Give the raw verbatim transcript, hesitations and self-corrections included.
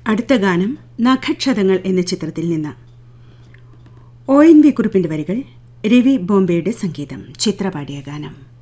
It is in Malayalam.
അടുത്ത ഗാനം നഖക്ഷതങ്ങൾ എന്ന ചിത്രത്തിൽ നിന്ന്. ഒ എൻ വി കുറുപ്പിന്റെ വരികൾ, രവി ബോംബെയുടെ സംഗീതം. ചിത്രപാടിയ ഗാനം.